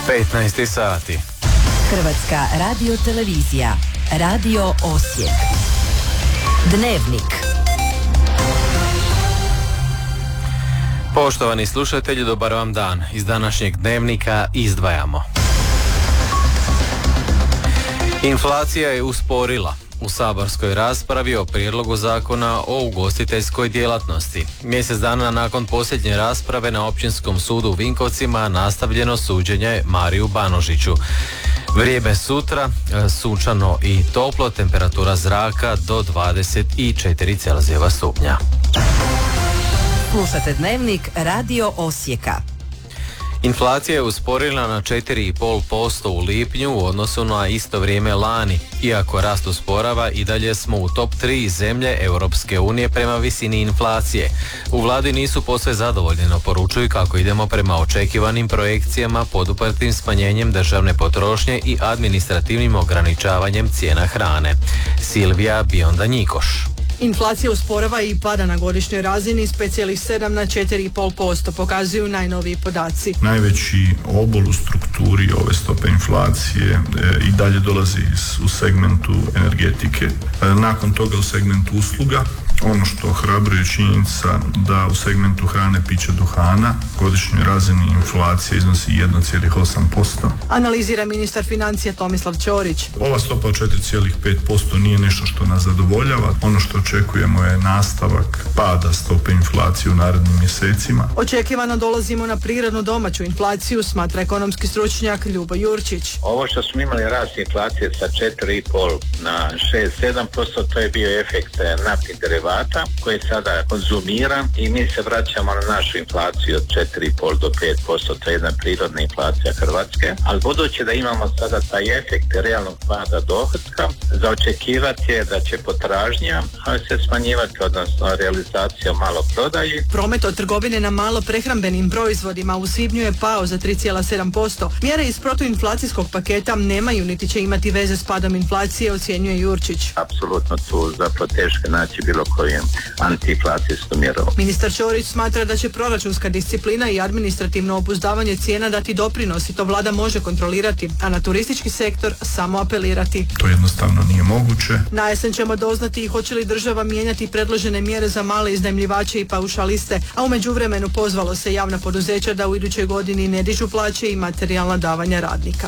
15 sati. Hrvatska radiotelevizija. Radio Osijek. Dnevnik. Poštovani slušatelji, dobar vam dan. Iz današnjeg dnevnika izdvajamo. Inflacija je usporila. U saborskoj raspravi o prijedlogu zakona o ugostiteljskoj djelatnosti. Mjesec dana nakon posljednje rasprave na Općinskom sudu u Vinkovcima nastavljeno suđenje Mariju Banožiću. Vrijeme sutra, sunčano i toplo, temperatura zraka do 24 Celzijeva stupnja. Slušate dnevnik Radio Osijeka. Inflacija je usporila na 4,5% u lipnju u odnosu na isto vrijeme lani. Iako rast usporava, i dalje smo u top 3 zemlje Europske unije prema visini inflacije. U vladi nisu posve zadovoljni, no poručuju kako idemo prema očekivanim projekcijama poduprtim smanjenjem državne potrošnje i administrativnim ograničavanjem cijena hrane. Silvija Bionda-Njikoš. Inflacija usporava i pada na godišnjoj razini s 5,7 na 4,5%, pokazuju najnoviji podaci. Najveći obol u strukturi ove stope inflacije i dalje dolazi u segmentu energetike. Nakon toga u segmentu usluga. Ono što ohrabruje činjenica da u segmentu hrane, pića, duhana godišnjoj razini inflacija iznosi 1,8%. Analizira ministar financija Tomislav Ćorić. Ova stopa od 4,5% nije nešto što nas zadovoljava. Ono što očekujemo je nastavak pada stope inflacije u narednim mjesecima. Očekivano dolazimo na prirodnu domaću inflaciju, smatra ekonomski stručnjak Ljubo Jurčić. Ovo što smo imali rast inflacije sa 4,5 na 6-7%, to je bio efekt naftnih derivata koji sada konzumira i mi se vraćamo na našu inflaciju od 4,5 do 5%, to je jedna prirodna inflacija Hrvatske, ali budući da imamo sada taj efekt realnog pada dohotka, za očekivati je da će potražnja se smanjivati, odnosno realizacija malo prodaji. Promet od trgovine na malo prehrambenim proizvodima u svibnju je pao za 3,7%. Mjere iz protuinflacijskog paketa nemaju niti će imati veze s padom inflacije, ocjenjuje Jurčić. Apsolutno tu zapravo teško naći bilo koju antiinflacijsku mjeru. Ministar Ćorić smatra da će proračunska disciplina i administrativno obuzdavanje cijena dati doprinos i to vlada može kontrolirati, a na turistički sektor samo apelirati. To jednostavno nije moguće. Na jesen ćemo doznati i hoće li država mijenjati predložene mjere za male iznajmljivače i paušaliste, a u međuvremenu pozvalo se javna poduzeća da u idućoj godini ne dižu plaće i materijalna davanja radnika.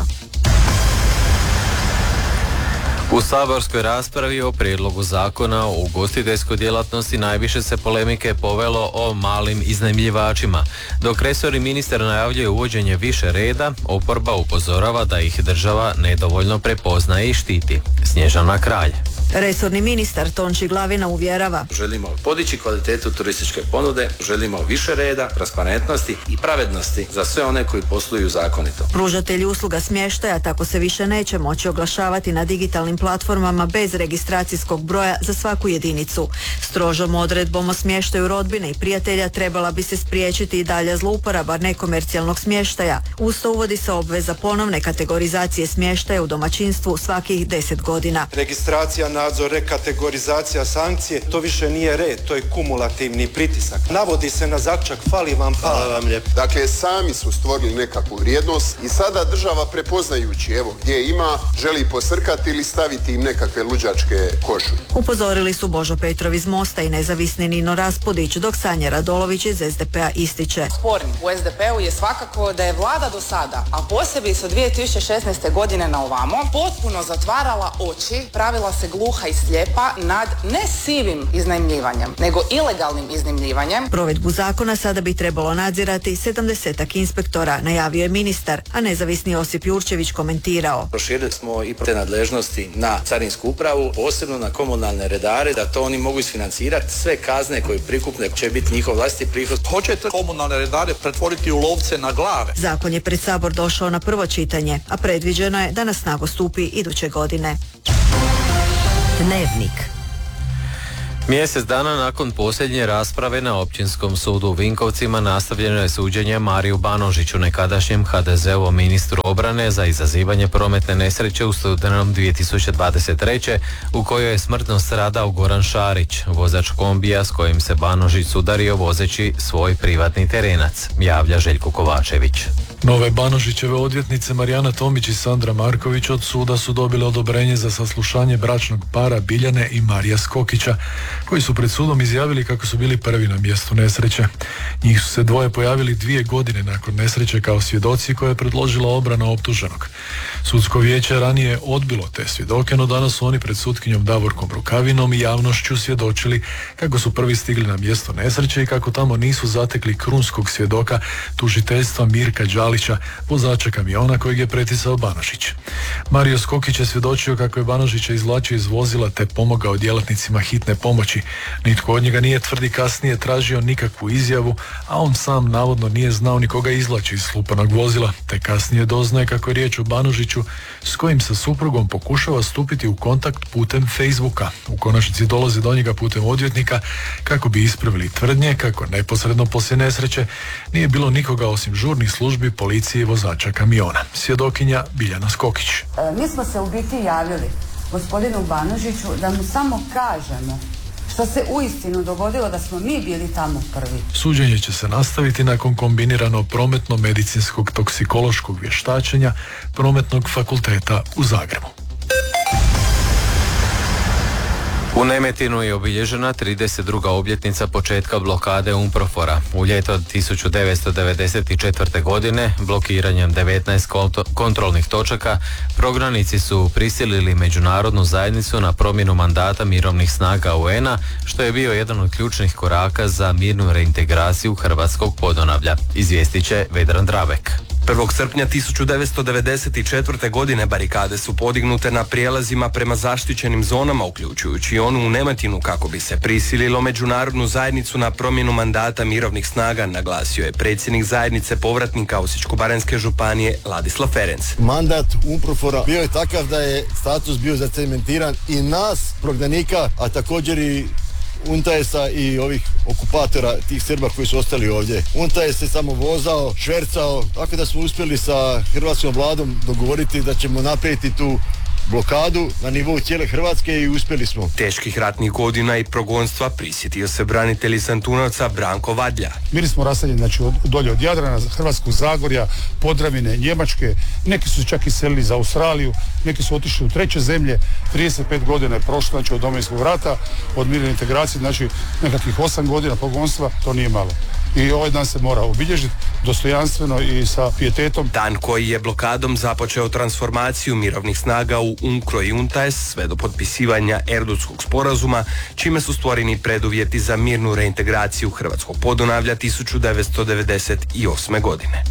U saborskoj raspravi o prijedlogu zakona o ugostiteljskoj djelatnosti najviše se polemike povelo o malim iznajmljivačima. Dok resorni ministar najavljuje uvođenje više reda, oporba upozorava da ih država nedovoljno prepoznaje i štiti. Snježana Kralj. Resorni ministar Tonči Glavina uvjerava: želimo podići kvalitetu turističke ponude, želimo više reda, transparentnosti i pravednosti za sve one koji posluju zakonito. Pružatelji usluga smještaja tako se više neće moći oglašavati na digitalnim platformama bez registracijskog broja za svaku jedinicu. Strožom odredbom o smještaju rodbine i prijatelja trebala bi se spriječiti i dalja zlouporaba nekomercijalnog smještaja. Uz to uvodi se obveza ponovne kategorizacije smještaja u domaćinstvu svakih 10 godina. Registracija, nadzor, rekategorizacija, sankcije, to više nije red, to je kumulativni pritisak. Navodi se na začak, fali vam pa. Hvala vam lijepo. Dakle, sami su stvorili nekakvu vrijednost i sada država prepoznajući, evo gdje ima, želi posrkati ili staviti im nekakve luđačke košulje. Upozorili su Božo Petrov iz Mosta i nezavisni Nino Raspudić, dok Sanja Radolović iz SDP-a ističe: spornim u SDP-u je svakako da je vlada do sada, a posebice od 2016. godine na ovamo, potpuno zatvarala oči, pravila se gluha i slijepa nad ne sivim iznajmljivanjem, nego ilegalnim iznajmljivanjem. Provedbu zakona sada bi trebalo nadzirati 70-ak inspektora, najavio je ministar, a nezavisni Josip Jurčević komentirao: proširili smo i te nadležnosti na carinsku upravu, posebno na komunalne redare, da to oni mogu isfinancirati. Sve kazne koje prikuple će biti njihov vlastiti prihod. Hoćete komunalne redare pretvoriti u lovce na glave? Zakon je pred Sabor došao na prvo čitanje, a predviđeno je da na snagu stupi iduće godine. Dnevnik. Mjesec dana nakon posljednje rasprave na Općinskom sudu u Vinkovcima nastavljeno je suđenje Mariju Banožiću, nekadašnjem HDZ-ovom ministru obrane, za izazivanje prometne nesreće u studenom 2023. u kojoj je smrtno stradao Goran Šarić, vozač kombija s kojim se Banožić sudario vozeći svoj privatni terenac, javlja Željko Kovačević. Nove Banožićeve odvjetnice Marijana Tomić i Sandra Marković od suda su dobile odobrenje za saslušanje bračnog para Biljane i Marija Skokića, koji su pred sudom izjavili kako su bili prvi na mjestu nesreće. Njih su se dvoje pojavili 2 godine nakon nesreće kao svjedoci koje je predložila obrana optuženog. Sudsko vijeće ranije odbilo te svjedoke, no danas su oni pred sutkinjom Davorkom Rukavinom i javnošću svjedočili kako su prvi stigli na mjesto nesreće i kako tamo nisu zatekli krunskog svjedoka tužiteljstva Mirka Đalića, vozača kamiona kojeg je pretisao Banožić. Mario Skokić je svjedočio kako je Banožića izvlačio iz vozila te pomogao djelatnicima hitne pomoći. Nitko od njega nije, tvrdi kasnije, tražio nikakvu izjavu, a on sam navodno nije znao ni koga izvlači iz slupanog vozila, te kasnije doznaje kako je riječ o Banožiću s kojim sa suprugom pokušava stupiti u kontakt putem Facebooka. U konačnici dolazi do njega putem odvjetnika kako bi ispravili tvrdnje kako neposredno poslije nesreće nije bilo nikoga osim žurnih službi, policije i vozača kamiona. Svjedokinja Biljana Skokić. Mi smo se u biti javili gospodinu Banožiću da mu samo kažemo što se uistinu dogodilo, da smo mi bili tamo prvi. Suđenje će se nastaviti nakon kombinirano prometno-medicinskog toksikološkog vještačenja Prometnog fakulteta u Zagrebu. U Nemetinu je obilježena 32. obljetnica početka blokade UNPROFOR-a. U ljeto 1994. godine blokiranjem 19 kontrolnih točaka prognanici su prisilili međunarodnu zajednicu na promjenu mandata mirovnih snaga UN-a, što je bio jedan od ključnih koraka za mirnu reintegraciju hrvatskog Podunavlja, izvijestit će Vedran Drabek. 1. srpnja 1994. godine barikade su podignute na prijelazima prema zaštićenim zonama, uključujući i onu u Nemetinu, kako bi se prisililo međunarodnu zajednicu na promjenu mandata mirovnih snaga, naglasio je predsjednik zajednice povratnika Osječko-baranjske županije Ladislav Ferenc. Mandat UNPROFOR-a bio je takav da je status bio zacementiran i nas, prognanika, a također i UNTAES-a i ovih okupatora, tih Srba koji su ostali ovdje. UNTAES se samo vozao, švercao, tako da smo uspjeli sa hrvatskom vladom dogovoriti da ćemo napraviti tu blokadu na nivou cijele Hrvatske i uspjeli smo. Teških ratnih godina i progonstva prisjetio se branitelj iz Antunovca Branko Vadlja. Bili smo raseljeni, znači dolje od Jadrana, Hrvatskog Zagorja, Podravine, Njemačke, neki su čak iselili za Australiju, neki su otišli u treće zemlje. 35 godina je prošlo, znači od Domovinskog rata, od mirne integracije, znači nekakvih 8 godina progonstva, to nije malo. I ovaj dan se mora obilježiti dostojanstveno i sa pijetetom. Dan koji je blokadom započeo transformaciju mirovnih snaga u UNKRO i UNTAES sve do potpisivanja Erdutskog sporazuma, čime su stvoreni preduvjeti za mirnu reintegraciju hrvatskog Podunavlja 1998. godine.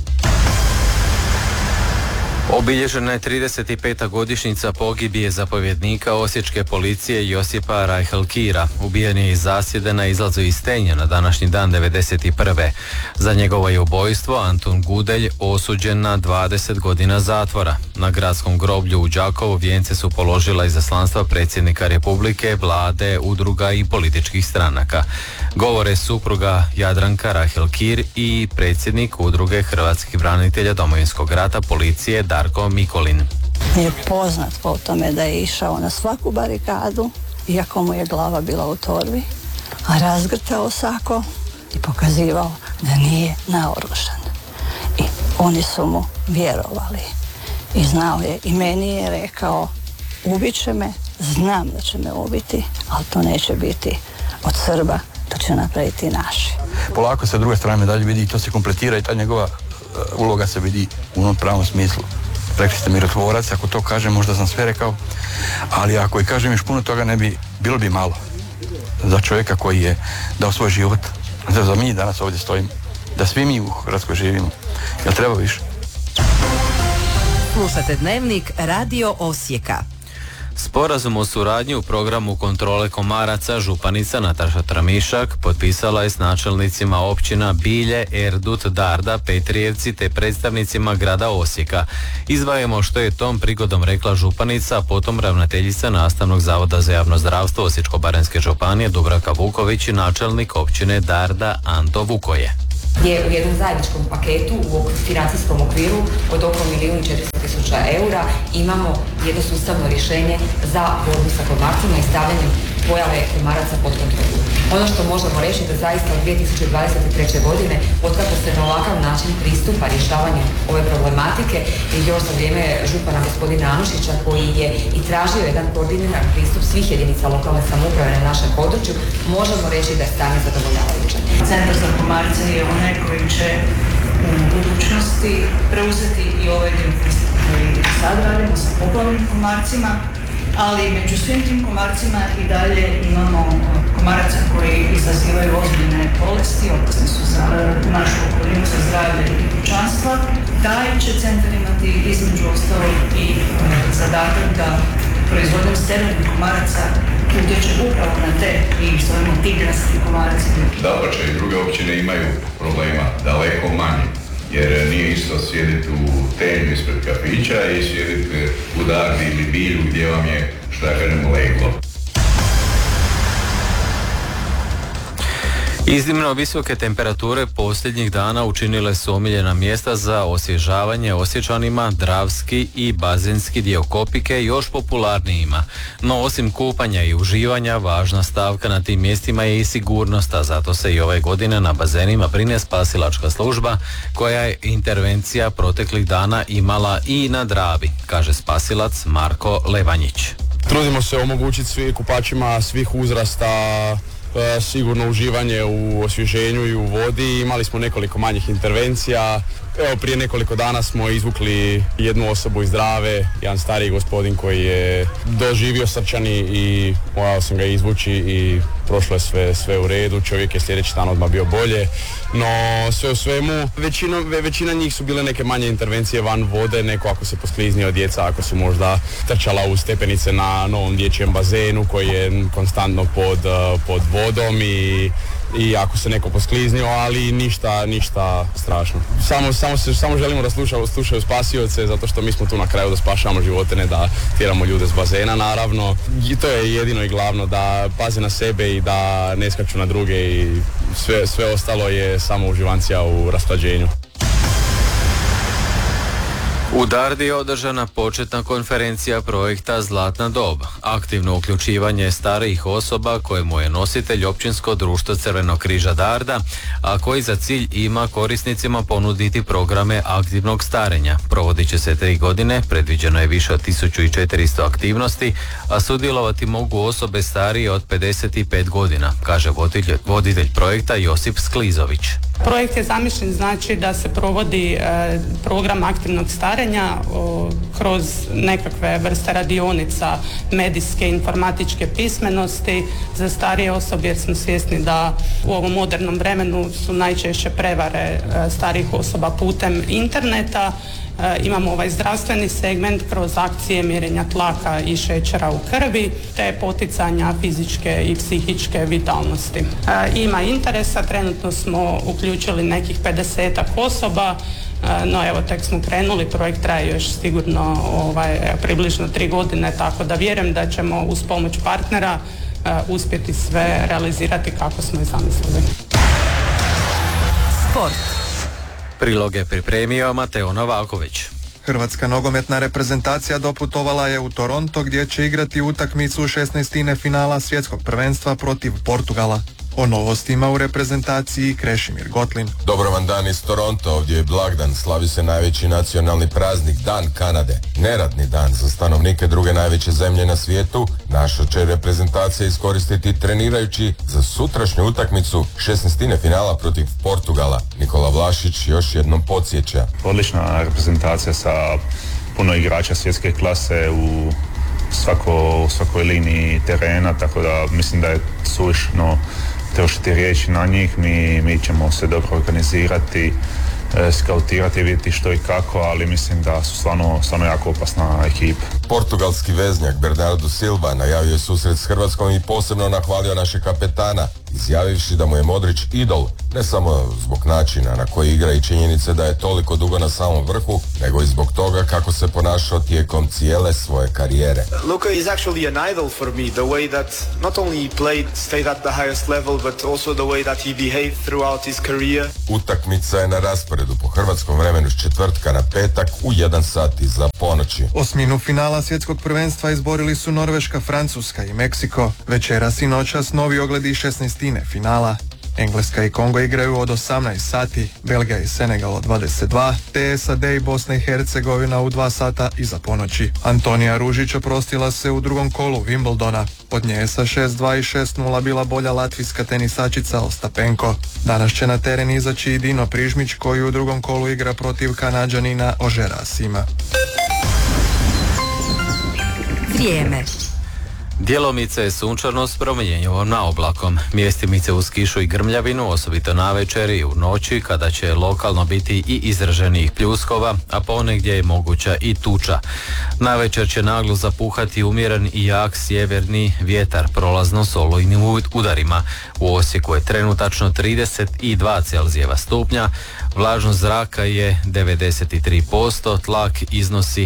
Obilježena je 35. godišnjica pogibije zapovjednika osječke policije Josipa Rajhelkira. Ubijen je iz zasjede na izlazu iz Stenja na današnji dan 1991. Za njegovo je ubojstvo Antun Gudelj osuđen na 20 godina zatvora. Na gradskom groblju u Đakovu vijence su položila izaslanstva predsjednika Republike, vlade, udruga i političkih stranaka. Govore supruga Jadranka Rajhelkir i predsjednik udruge hrvatskih branitelja Domovinskog rata policije Darko Mikolin. Je poznat po tome da je išao na svaku barikadu, iako mu je glava bila u torbi, a razgrtao sako i pokazivao da nije naoružan. I oni su mu vjerovali. I znao je, i meni je rekao, ubit će me, znam da će me ubiti, ali to neće biti od Srba, to će napraviti naši. Polako se druge strane medalje vidi i to se kompletira i ta njegova uloga se vidi u onom pravom smislu. Rekli ste mirotvorac, ako to kažem, možda sam sve rekao, ali ako i kažem još puno toga ne bi, bilo bi malo za čovjeka koji je dao svoj život, da mi danas ovdje stojimo, da svi mi u Hrvatskoj živimo. Jel treba više? Slušate Dnevnik Radio Osijeka. Sporazum o suradnji u programu kontrole komaraca županica Nataša Tramišak potpisala je s načelnicima općina Bilje, Erdut, Darda, Petrijevci te predstavnicima grada Osijeka. Izdvajamo što je tom prigodom rekla županica, a potom ravnateljica Nastavnog zavoda za javno zdravstvo Osječko-baranjske županije Dubravka Vuković i načelnik općine Darda Anto Vukoje. Gdje u jednom zajedničkom paketu u financijskom okviru od oko 1.400.000 eura imamo jedno sustavno rješenje za borbu sa komarcima i stavljanjem pojave komaraca pod kontrolu. Ono što možemo reći da zaista od 2023. godine, otkako se na ovakav način pristupa rješavanju ove problematike i još za vrijeme župana gospodina Anušića koji je i tražio jedan koordiniran pristup svih jedinica lokalne samouprave na našem području, možemo reći da je stanje zadovoljavajuće. Centar za komarce je onaj koji će u budućnosti preuzeti i ovaj dio koji sad radimo sa poplavnim komarcima, ali među svim tim komarcima i dalje imamo komaraca koji izazivaju ozbiljne bolesti, opasni su za našu okolinu, za zdravlje i pučanstva. Taj će centar imati između ostalog i zadatak da proizvodnjom sterilnih komaraca utječe upravo na te i zovemo tigrasti komarci. Dapače, i druge općine imaju problema, daleko manje. Jer nije isto sjediti u tenju ispred kafića i sjediti u Dardi ili Bilju gdje vam je, što ja kažem, leglo. Iznimno visoke temperature posljednjih dana učinile su omiljena mjesta za osvježavanje Osječanima, Dravski i bazenski dio Kopike još popularnijima. No osim kupanja i uživanja, važna stavka na tim mjestima je i sigurnost, a zato se i ove godine na bazenima brine spasilačka služba koja je intervencija proteklih dana imala i na Dravi, kaže spasilac Marko Levanjić. Trudimo se omogućiti svim kupačima svih uzrasta sigurno uživanje u osvježenju i u vodi. Imali smo nekoliko manjih intervencija. Evo, prije nekoliko dana smo izvukli jednu osobu iz Drave, jedan stariji gospodin koji je doživio srčani i morao sam ga izvući i prošlo je sve u redu. Čovjek je sljedeći dan odmah bio bolje, no sve u svemu većina njih su bile neke manje intervencije van vode, neko ako se poskliznio, djeca ako su možda trčala u stepenice na novom dječjem bazenu koji je konstantno pod vodom i ako se neko poskliznio, ali ništa strašno. Samo želimo da slušaju spasioce, zato što mi smo tu na kraju da spašavamo živote, ne da tjeramo ljude s bazena, naravno. I to je jedino i glavno, da paze na sebe i da ne skaču na druge i sve ostalo je samo uživancija u rashlađenju. U Dardi je održana početna konferencija projekta Zlatna dob, aktivno uključivanje starijih osoba kojemu je nositelj Općinsko društvo Crvenog križa Darda, a koji za cilj ima korisnicima ponuditi programe aktivnog starenja. Provodit će se 3 godine, predviđeno je više od 1400 aktivnosti, a sudjelovati mogu osobe starije od 55 godina, kaže voditelj projekta Josip Sklizović. Projekt je zamišljen znači da se provodi program aktivnog starenja kroz nekakve vrste radionica medijske, informatičke pismenosti za starije osobe, jer smo svjesni da u ovom modernom vremenu su najčešće prevare starijih osoba putem interneta. Imamo ovaj zdravstveni segment kroz akcije mjerenja tlaka i šećera u krvi te poticanja fizičke i psihičke vitalnosti. Ima interesa, trenutno smo uključili nekih 50 osoba, no evo tek smo krenuli, projekt traje još sigurno približno 3 godine, tako da vjerujem da ćemo uz pomoć partnera uspjeti sve realizirati kako smo i zamislili. Sport. Priloge pripremio Mateo Novaković. Hrvatska nogometna reprezentacija doputovala je u Toronto gdje će igrati utakmicu 16. finala svjetskog prvenstva protiv Portugala. O novostima u reprezentaciji Krešimir Gotlin. Dobar vam dan iz Toronto, ovdje je blagdan, slavi se najveći nacionalni praznik, Dan Kanade. Neradni dan za stanovnike druge najveće zemlje na svijetu. Naša će reprezentacija iskoristiti trenirajući za sutrašnju utakmicu 16. finala protiv Portugala. Nikola Vlašić još jednom podsjeća. Odlična reprezentacija sa puno igrača svjetske klase u svakoj liniji terena, tako da mislim da je suvišno trošiti riječi na njih. Mi ćemo se dobro organizirati, skautirati, vidjeti što i kako, ali mislim da su stvarno jako opasna ekipa. Portugalski veznjak Bernardo Silva najavio je susret s Hrvatskom i posebno nahvalio našeg kapetana. izjavivši da mu je Modrić idol, ne samo zbog načina na koji igra i činjenice da je toliko dugo na samom vrhu, nego i zbog toga kako se ponašao tijekom cijele svoje karijere. Luka is actually an idol for me, the way that not only he played, stayed at the highest level, but also the way that he behaved throughout his career. Utakmica je na rasporedu po hrvatskom vremenu s četvrtka na petak u 1 sat iza ponoći. Osminu finala svjetskog prvenstva izborili su Norveška, Francuska i Meksiko. Večeras i noćas novi ogledi 16. finala. Engleska i Kongo igraju od 18 sati, Belgija i Senegal od 22, te SAD i Bosna i Hercegovina u 2 sata iza ponoći. Antonija Ružić oprostila se u drugom kolu Wimbledona. Od nje je sa 6-2 i 6-0 bila bolja latvijska tenisačica Ostapenko. Danas će na teren izaći i Dino Prižmić koji u drugom kolu igra protiv Kanađanina Ožerasima. Vrijeme. Djelomice je sunčano s promijenjenom naoblakom. Mjestimice uz kišu i grmljavinu, osobito navečer i u noći, kada će lokalno biti i izraženijih pljuskova, a ponegdje je moguća i tuča. Navečer će naglo zapuhati umjeren i jak sjeverni vjetar prolazno s olujnim udarima. U Osijeku je trenutačno 32 Celzijeva stupnja, vlažnost zraka je 93%, tlak iznosi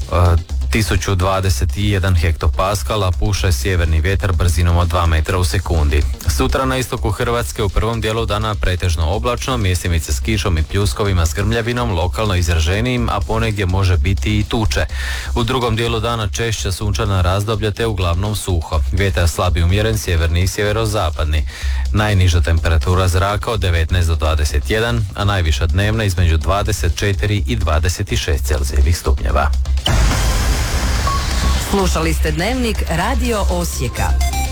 1021 hektopaskala, puše sjeverni vjetar brzinom od 2 metra u sekundi. Sutra na istoku Hrvatske u prvom dijelu dana pretežno oblačno, mjestimice s kišom i pljuskovima s grmljavinom, lokalno izraženijim, a ponegdje može biti i tuče. U drugom dijelu dana češća sunčana razdoblja te uglavnom suho. Vjetar slab i umjeren, sjeverni i sjeverozapadni. Najniža temperatura zraka od 19 do 21, a najviša dnevna između 24 i 26 Celzijevih stupnjeva. Slušali ste Dnevnik Radio Osijeka.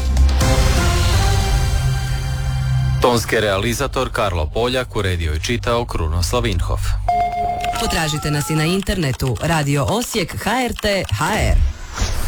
Tonski realizator Karlo Poljak, uredio i čitao Krunoslav Inhof. Potražite nas i na internetu Radio Osijek HRT.hr.